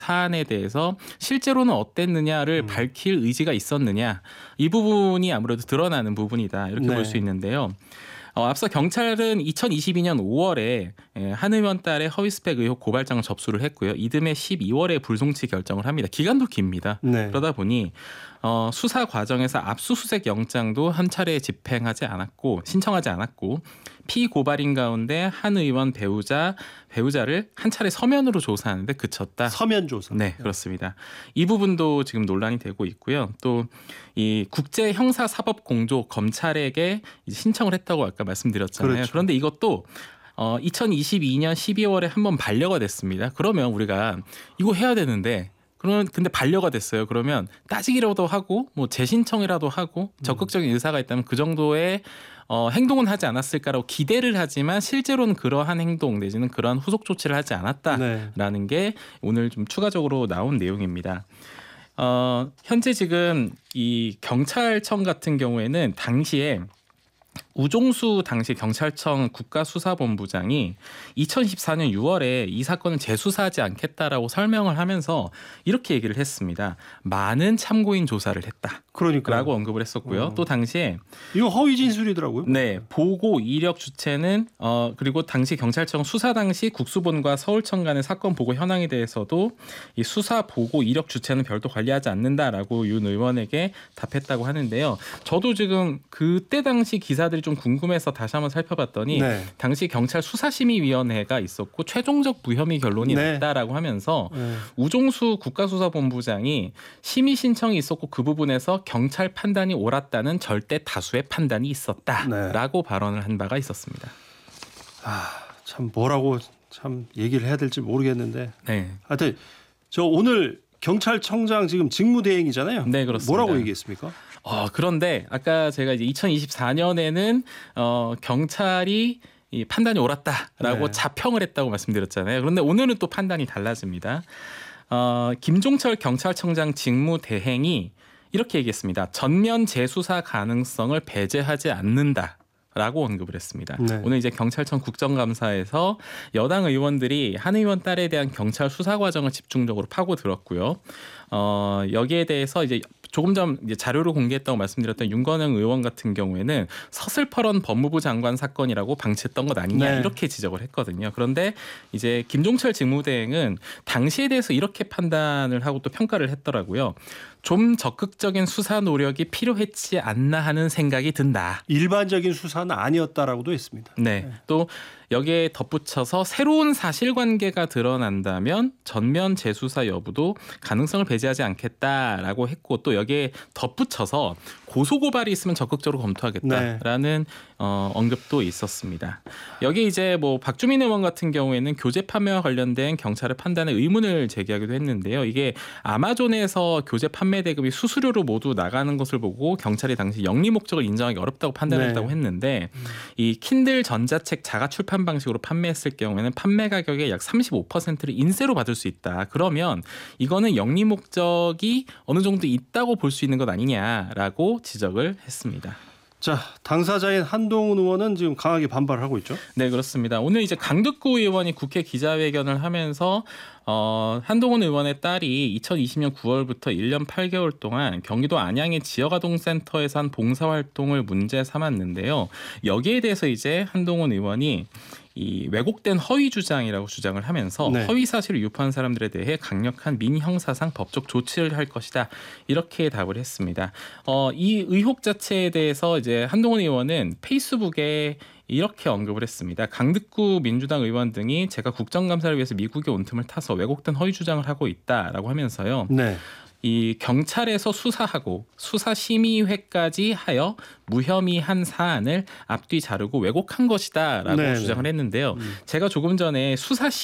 사안에 대해서 실제로는 어땠느냐를 밝힐 의지가 있었느냐, 이 부분이 아무래도 드러나는 부분이다 이렇게 네. 볼 수 있는데요. 앞서 경찰은 2022년 5월에 한 의원 딸의 허위 스펙 의혹 고발장을 접수를 했고요. 이듬해 12월에 불송치 결정을 합니다. 기간도 깁니다. 네. 그러다 보니 수사 과정에서 압수수색 영장도 한 차례 집행하지 않았고 신청하지 않았고 피고발인 가운데 한 의원 배우자를 한 차례 서면으로 조사하는데 그쳤다. 서면 조사. 네, 그렇습니다. 이 부분도 지금 논란이 되고 있고요. 또 이 국제 형사 사법 공조 검찰에게 이제 신청을 했다고 아까 말씀드렸잖아요. 그렇죠. 그런데 이것도 2022년 12월에 한번 반려가 됐습니다. 그러면 우리가 이거 해야 되는데 근데 반려가 됐어요. 그러면 따지기라도 하고 뭐 재신청이라도 하고 적극적인 의사가 있다면 그 정도의 행동은 하지 않았을까라고 기대를 하지만 실제로는 그러한 행동 내지는 그러한 후속 조치를 하지 않았다라는 게 오늘 좀 추가적으로 나온 내용입니다. 현재 지금 이 경찰청 같은 경우에는 당시에 우종수 당시 경찰청 국가수사본부장이 2014년 6월에 이 사건을 재수사하지 않겠다라고 설명을 하면서 이렇게 얘기를 했습니다. 많은 참고인 조사를 했다. 그러니까요. 라고 언급을 했었고요. 또 당시에 이거 허위 진술이더라고요. 네, 보고 이력 주체는 그리고 당시 경찰청 수사 당시 국수본과 서울청 간의 사건 보고 현황에 대해서도 이 수사 보고 이력 주체는 별도 관리하지 않는다라고 윤 의원에게 답했다고 하는데요. 저도 지금 그때 당시 기사들이 좀 궁금해서 다시 한번 살펴봤더니 네. 당시 경찰 수사심의위원회가 있었고 최종적 무혐의 결론이 네. 났다라고 하면서 우종수 국가수사본부장이 심의 신청이 있었고 그 부분에서 경찰 판단이 옳았다는 절대 다수의 판단이 있었다라고 발언을 한 바가 있었습니다. 참 뭐라고 참 얘기를 해야 될지 모르겠는데. 네. 하여튼 저 오늘 경찰청장 지금 직무대행이잖아요. 네, 그렇습니다. 뭐라고 얘기했습니까? 그런데 아까 제가 이제 2024년에는 경찰이 이 판단이 옳았다라고 네. 자평을 했다고 말씀드렸잖아요. 그런데 오늘은 또 판단이 달라집니다. 김종철 경찰청장 직무대행이 이렇게 얘기했습니다. 전면 재수사 가능성을 배제하지 않는다. 라고 언급을 했습니다. 네. 오늘 이제 경찰청 국정감사에서 여당 의원들이 한 의원 딸에 대한 경찰 수사 과정을 집중적으로 파고들었고요. 여기에 대해서 이제 조금 전 이제 자료를 공개했다고 말씀드렸던 윤건영 의원 같은 경우에는 서슬퍼런 법무부 장관 사건이라고 방치했던 것 아니냐, 네. 이렇게 지적을 했거든요. 그런데 이제 김종철 직무대행은 당시에 대해서 이렇게 판단을 하고 또 평가를 했더라고요. 좀 적극적인 수사 노력이 필요했지 않나 하는 생각이 든다. 일반적인 수사는 아니었다라고도 했습니다. 네. 또 여기에 덧붙여서 새로운 사실관계가 드러난다면 전면 재수사 여부도 가능성을 배제하지 않겠다라고 했고, 또 여기에 덧붙여서 고소고발이 있으면 적극적으로 검토하겠다라는 언급도 있었습니다. 여기 이제 뭐 박주민 의원 같은 경우에는 교재 판매와 관련된 경찰의 판단에 의문을 제기하기도 했는데요. 이게 아마존에서 교재 판매 대금이 수수료로 모두 나가는 것을 보고 경찰이 당시 영리 목적을 인정하기 어렵다고 판단했다고 했는데, 이 킨들 전자책 자가 출판 방식으로 판매했을 경우에는 판매 가격의 약 35%를 인세로 받을 수 있다. 그러면 이거는 영리 목적이 어느 정도 있다고 볼 수 있는 것 아니냐라고 지적을 했습니다. 자, 당사자인 한동훈 의원은 지금 강하게 반발을 하고 있죠. 네, 그렇습니다. 오늘 이제 강득구 의원이 국회 기자회견을 하면서 한동훈 의원의 딸이 2020년 9월부터 1년 8개월 동안 경기도 안양의 지역아동센터에서 한 봉사활동을 문제 삼았는데요. 여기에 대해서 이제 한동훈 의원이 이 왜곡된 허위 주장이라고 주장을 하면서 네. 허위 사실을 유포한 사람들에 대해 강력한 민형사상 법적 조치를 할 것이다, 이렇게 답을 했습니다. 이 의혹 자체에 대해서 이제 한동훈 의원은 페이스북에 이렇게 언급을 했습니다. 강득구 민주당 의원 등이 제가 국정감사를 위해서 미국에 온 틈을 타서 왜곡된 허위 주장을 하고 있다라고 하면서요. 네. 이 경찰에서 수사하고 수사심의회까지 하여 무혐의한 사안을 앞뒤 자르고 왜곡한 것이다라고 네, 주장을 했는데요. 제가 조금 전에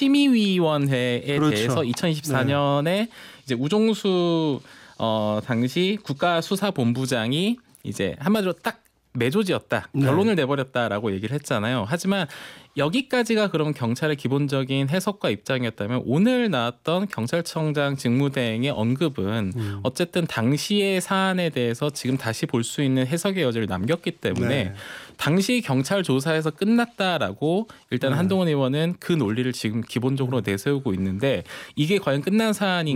수사심의위원회에 그렇죠. 대해서 2024년에 이제 우종수 당시 국가수사본부장이 이제 한마디로 딱 매조지였다. 네. 결론을 내버렸다라고 얘기를 했잖아요. 하지만 여기까지가 그럼 경찰의 기본적인 해석과 입장이었다면 오늘 나왔던 경찰청장 직무대행의 언급은 어쨌든 당시의 사안에 대해서 지금 다시 볼 수 있는 해석의 여지를 남겼기 때문에 네. 당시 경찰 조사에서 끝났다라고 일단 한동훈 의원은 그 논리를 지금 기본적으로 내세우고 있는데 이게 과연 끝난 사안인